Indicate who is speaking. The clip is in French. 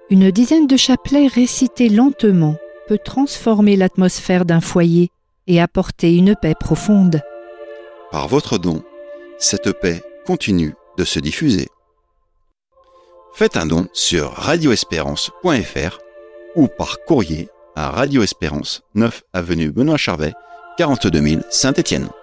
Speaker 1: Une dizaine de chapelets récités lentement peut transformer l'atmosphère d'un foyer et apporter une paix profonde.
Speaker 2: Par votre don, cette paix continue de se diffuser. Faites un don sur radioespérance.fr ou par courrier à Radio Espérance, 9 avenue Benoît Charvet, 42 000 Saint-Étienne.